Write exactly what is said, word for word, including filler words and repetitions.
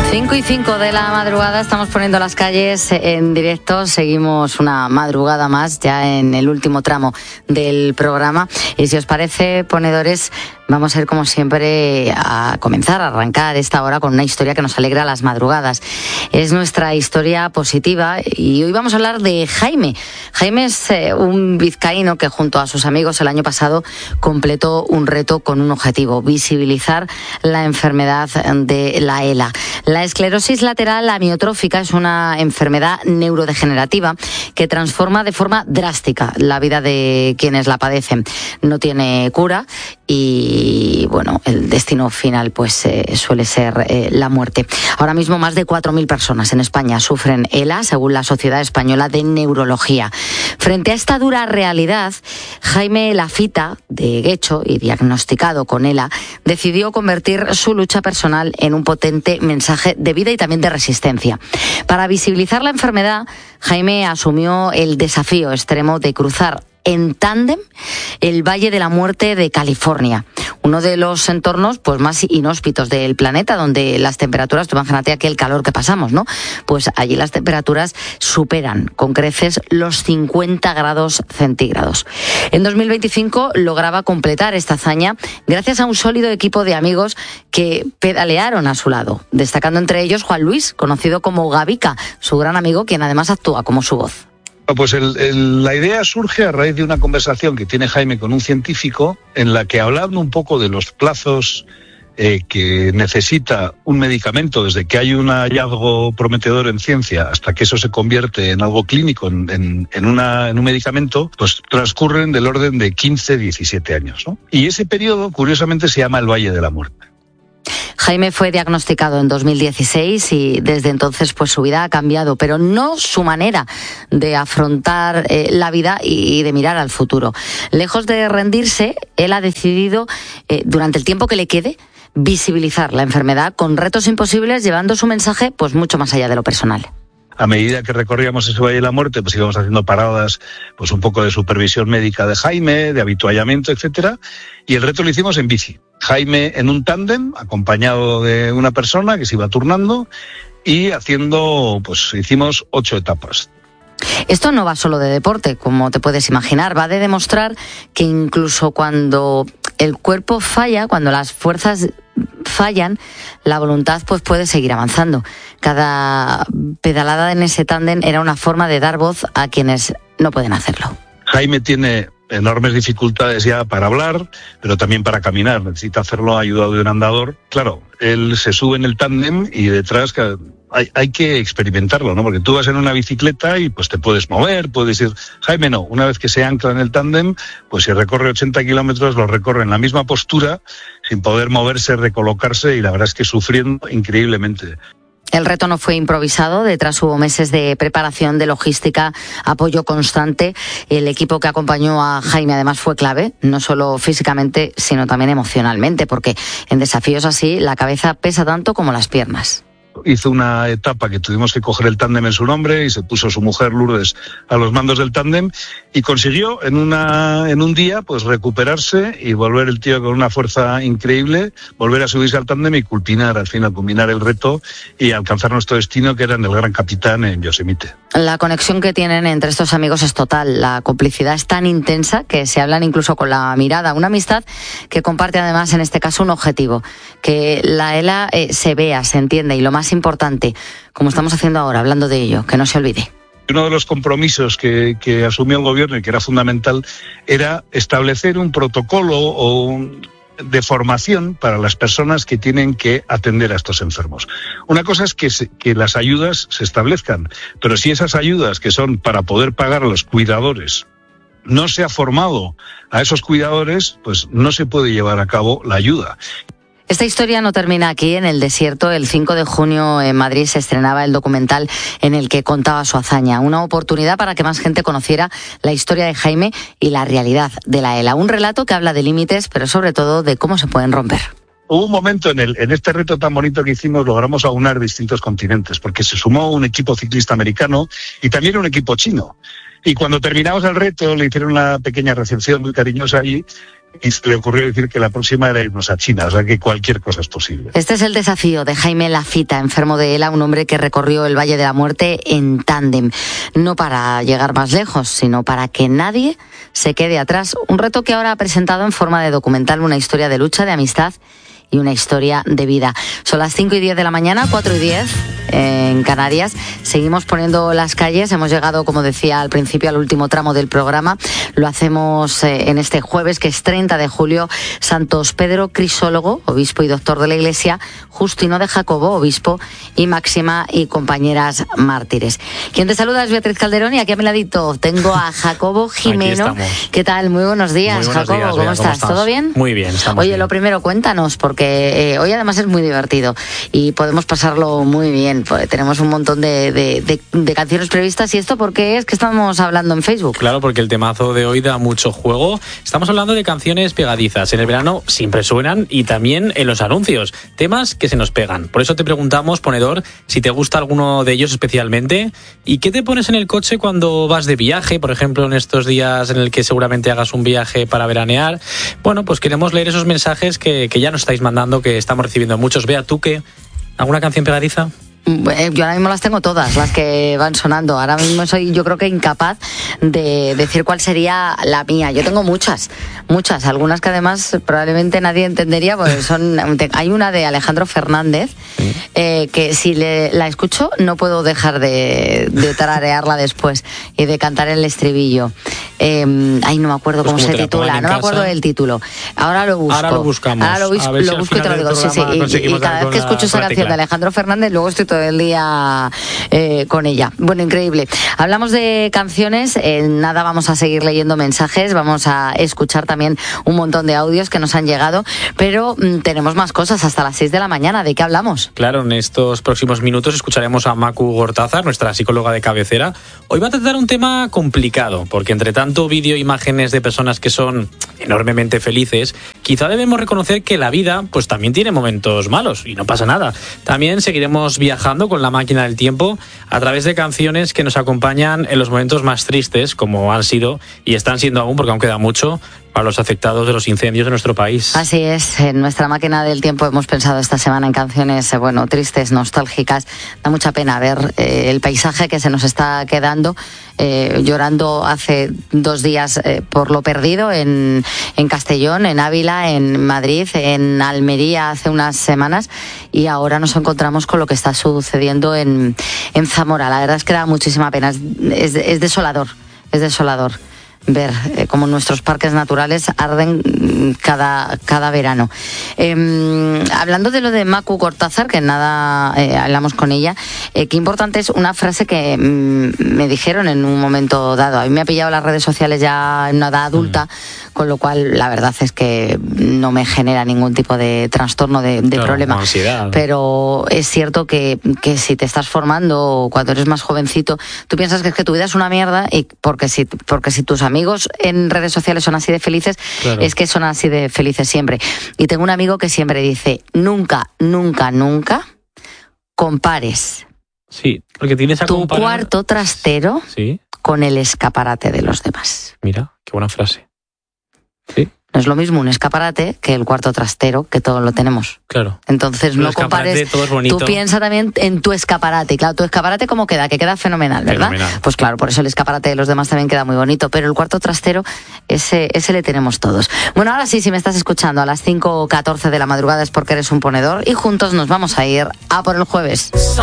cinco y cinco de la madrugada, estamos poniendo las calles en directo, seguimos una madrugada más ya en el último tramo del programa y si os parece, ponedores, vamos a ir como siempre a comenzar, a arrancar esta hora con una historia que nos alegra las madrugadas. Es nuestra historia positiva y hoy vamos a hablar de Jaime. Jaime es eh, un vizcaíno que junto a sus amigos el año pasado completó un reto con un objetivo: visibilizar la enfermedad de la ELA. La esclerosis lateral amiotrófica es una enfermedad neurodegenerativa que transforma de forma drástica la vida de quienes la padecen. No tiene cura y, bueno, el destino final pues eh, suele ser eh, la muerte. Ahora mismo más de cuatro mil personas en España sufren ELA, según la Sociedad Española de Neurología. Frente a esta dura realidad, Jaime Lafita, de Guecho y diagnosticado con ELA, decidió convertir su lucha personal en un potente mensaje de vida y también de resistencia. Para visibilizar la enfermedad, Jaime asumió el desafío extremo de cruzar en tándem el Valle de la Muerte de California, uno de los entornos pues más inhóspitos del planeta, donde las temperaturas, tú imagínate aquí el calor que pasamos, ¿no? Pues allí las temperaturas superan con creces los cincuenta grados centígrados. En dos mil veinticinco lograba completar esta hazaña gracias a un sólido equipo de amigos que pedalearon a su lado, destacando entre ellos Juan Luis, conocido como Gavica, su gran amigo, quien además actúa como su voz. Pues el, el, la idea surge a raíz de una conversación que tiene Jaime con un científico en la que, hablando un poco de los plazos eh, que necesita un medicamento desde que hay un hallazgo prometedor en ciencia hasta que eso se convierte en algo clínico, en, en, en, una, en un medicamento, pues transcurren del orden de quince a diecisiete años, ¿no? Y ese periodo, curiosamente, se llama el Valle de la Muerte. Jaime fue diagnosticado en dos mil dieciséis y desde entonces pues su vida ha cambiado, pero no su manera de afrontar eh, la vida y de mirar al futuro. Lejos de rendirse, él ha decidido, eh, durante el tiempo que le quede, visibilizar la enfermedad con retos imposibles, llevando su mensaje pues mucho más allá de lo personal. A medida que recorríamos ese Valle de la Muerte, pues íbamos haciendo paradas, pues un poco de supervisión médica de Jaime, de habituallamiento, etcétera, y el reto lo hicimos en bici. Jaime en un tándem, acompañado de una persona que se iba turnando, y haciendo, pues hicimos ocho etapas. Esto no va solo de deporte, como te puedes imaginar, va de demostrar que incluso cuando el cuerpo falla, cuando las fuerzas fallan, la voluntad pues puede seguir avanzando. Cada pedalada en ese tándem era una forma de dar voz a quienes no pueden hacerlo. Jaime tiene enormes dificultades ya para hablar, pero también para caminar. Necesita hacerlo ayudado de un andador. Claro, él se sube en el tándem y detrás hay, hay que experimentarlo, ¿no? Porque tú vas en una bicicleta y pues te puedes mover, puedes ir. Jaime no, una vez que se ancla en el tándem, pues si recorre ochenta kilómetros, lo recorre en la misma postura, sin poder moverse, recolocarse, y la verdad es que sufriendo increíblemente. El reto no fue improvisado, detrás hubo meses de preparación, de logística, apoyo constante. El equipo que acompañó a Jaime además fue clave, no solo físicamente, sino también emocionalmente, porque en desafíos así la cabeza pesa tanto como las piernas. Hizo una etapa que tuvimos que coger el tándem en su nombre y se puso su mujer Lourdes a los mandos del tándem y consiguió en una en un día pues recuperarse y volver el tío con una fuerza increíble, volver a subirse al tándem y culminar, al final culminar el reto y alcanzar nuestro destino, que era en el Gran Capitán en Yosemite. La conexión que tienen entre estos amigos es total, la complicidad es tan intensa que se hablan incluso con la mirada, una amistad que comparte además en este caso un objetivo, que la ELA eh, se vea, se entienda y lo más importante, como estamos haciendo ahora, hablando de ello, que no se olvide. Uno de los compromisos que, que asumió el gobierno y que era fundamental era establecer un protocolo o un, de formación para las personas que tienen que atender a estos enfermos. Una cosa es que, se, que las ayudas se establezcan, pero si esas ayudas que son para poder pagar a los cuidadores no se ha formado a esos cuidadores, pues no se puede llevar a cabo la ayuda. Esta historia no termina aquí, en el desierto. El cinco de junio en Madrid se estrenaba el documental en el que contaba su hazaña. Una oportunidad para que más gente conociera la historia de Jaime y la realidad de la ELA. Un relato que habla de límites, pero sobre todo de cómo se pueden romper. Hubo un momento en, el, en este reto tan bonito que hicimos, logramos aunar distintos continentes, porque se sumó un equipo ciclista americano y también un equipo chino. Y cuando terminamos el reto, le hicieron una pequeña recepción muy cariñosa allí, y se le ocurrió decir que la próxima era irnos a China, o sea que cualquier cosa es posible. Este es el desafío de Jaime Lafita, enfermo de ELA, un hombre que recorrió el Valle de la Muerte en tándem, no para llegar más lejos, sino para que nadie se quede atrás. Un reto que ahora ha presentado en forma de documental, una historia de lucha, de amistad y una historia de vida. Son las cinco y diez de la mañana, cuatro y diez en Canarias. Seguimos poniendo las calles. Hemos llegado, como decía al principio, al último tramo del programa. Lo hacemos eh, en este jueves, que es treinta de julio. Santos Pedro Crisólogo, obispo y doctor de la Iglesia, Justino de Jacobo, obispo, y Máxima y compañeras mártires. Quien te saluda es Beatriz Calderón, y aquí a mi ladito tengo a Jacobo Jimeno. ¿Qué tal? Muy buenos días, Muy buenos Jacobo. Días, ¿Cómo, Bea, estás? ¿Cómo estás? ¿Todo bien? Muy bien, estamos Oye, bien. Lo primero, cuéntanos, porque que eh, hoy además es muy divertido y podemos pasarlo muy bien. Pues tenemos un montón de, de, de, de canciones previstas. ¿Y esto por qué es que estamos hablando en Facebook? Claro, porque el temazo de hoy da mucho juego. Estamos hablando de canciones pegadizas. En el verano siempre suenan, y también en los anuncios. Temas que se nos pegan. Por eso te preguntamos, ponedor, si te gusta alguno de ellos especialmente. ¿Y qué te pones en el coche cuando vas de viaje? Por ejemplo, en estos días en el que seguramente hagas un viaje para veranear. Bueno, pues queremos leer esos mensajes que, que ya nos estáis mandando. Mandando, que estamos recibiendo muchos. Bea, ¿tú qué? ¿Alguna canción pegadiza? Yo ahora mismo las tengo todas, las que van sonando. Ahora mismo soy, yo creo que incapaz de decir cuál sería la mía. Yo tengo muchas, muchas, algunas que además probablemente nadie entendería, porque son. Hay una de Alejandro Fernández, sí. eh, que si le, la escucho no puedo dejar de, de tararearla después y de cantar el estribillo. Eh, ay, no me acuerdo pues cómo se titula, no me acuerdo del título. Ahora lo busco. Ahora lo buscamos. Ahora lo, bus- lo si busco y te lo digo. Sí, sí. Y, y cada vez que escucho esa canción de Alejandro Fernández, luego estoy todo el día eh, con ella. Bueno, increíble. Hablamos de canciones, eh, nada, vamos a seguir leyendo mensajes, vamos a escuchar también un montón de audios que nos han llegado, pero mm, tenemos más cosas hasta las seis de la mañana. ¿De qué hablamos? Claro, en estos próximos minutos escucharemos a Macu Gortázar, nuestra psicóloga de cabecera. Hoy va a tratar un tema complicado, porque entre tanto vídeo e imágenes de personas que son enormemente felices, quizá debemos reconocer que la vida pues también tiene momentos malos, y no pasa nada. También seguiremos viajando con la máquina del tiempo a través de canciones que nos acompañan en los momentos más tristes, como han sido y están siendo aún, porque aún queda mucho, para los afectados de los incendios de nuestro país. Así es, en nuestra máquina del tiempo hemos pensado esta semana en canciones, eh, bueno, tristes, nostálgicas. Da mucha pena ver eh, el paisaje que se nos está quedando, eh, llorando hace dos días eh, por lo perdido en, en Castellón, en Ávila, en Madrid, en Almería hace unas semanas, y ahora nos encontramos con lo que está sucediendo en, en Zamora. La verdad es que da muchísima pena, es, es, es desolador, es desolador ver eh, cómo nuestros parques naturales arden cada, cada verano. Eh, hablando de lo de Macu Gortázar, que nada eh, hablamos con ella, eh, qué importante es una frase que mm, me dijeron en un momento dado. A mí me ha pillado las redes sociales ya en una edad adulta, mm. con lo cual la verdad es que no me genera ningún tipo de trastorno, de, de claro, problema. Ansiedad. Pero es cierto que, que si te estás formando cuando eres más jovencito, tú piensas que es que tu vida es una mierda, y porque si, porque si tus amigos en redes sociales son así de felices, claro, es que son así de felices siempre. Y tengo un amigo que siempre dice, nunca, nunca, nunca compares sí, porque tienes a tu comparar... cuarto trastero sí. con el escaparate de los demás. Mira, qué buena frase. Sí. No es lo mismo un escaparate que el cuarto trastero, que todos lo tenemos. Claro. Entonces no compares. Todo es bonito. Tú piensa también en tu escaparate. Claro, tu escaparate cómo queda, que queda fenomenal, ¿verdad? Fenomenal. Pues claro, por eso el escaparate de los demás también queda muy bonito. Pero el cuarto trastero, ese, ese le tenemos todos. Bueno, ahora sí, si me estás escuchando a las cinco catorce de la madrugada es porque eres un ponedor, y juntos nos vamos a ir a por el jueves.